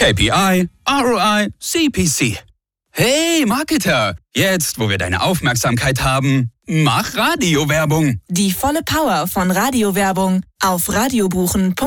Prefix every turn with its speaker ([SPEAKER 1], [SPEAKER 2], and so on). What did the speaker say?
[SPEAKER 1] KPI, ROI, CPC. Hey Marketer, jetzt, wo wir deine Aufmerksamkeit haben, mach Radiowerbung.
[SPEAKER 2] Die volle Power von Radiowerbung auf radiobuchen.de.